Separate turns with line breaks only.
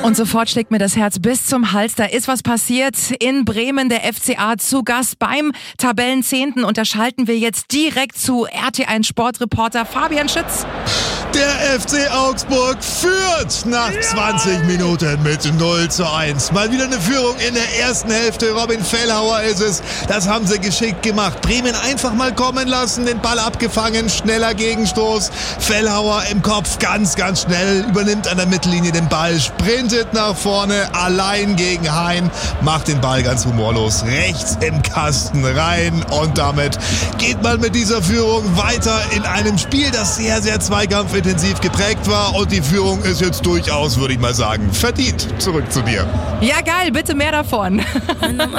Und sofort schlägt mir das Herz bis zum Hals. Da ist was passiert in Bremen. Der FCA zu Gast beim Tabellenzehnten. Und da schalten wir jetzt direkt zu RT1 Sportreporter Fabian Schütz.
Der FC Augsburg führt nach 20 Minuten mit 0:1. Mal wieder eine Führung in der ersten Hälfte. Robin Fellhauer ist es. Das haben sie geschickt gemacht. Bremen einfach mal kommen lassen, den Ball abgefangen, schneller Gegenstoß. Fellhauer im Kopf, ganz, ganz schnell, übernimmt an der Mittellinie den Ball, sprintet nach vorne, allein gegen Hein, macht den Ball ganz humorlos rechts im Kasten rein. Und damit geht man mit dieser Führung weiter in einem Spiel, das sehr, sehr zweikampfintensiv geprägt war, und die Führung ist jetzt durchaus, würde ich mal sagen, verdient. Zurück zu dir.
Ja, geil, bitte mehr davon.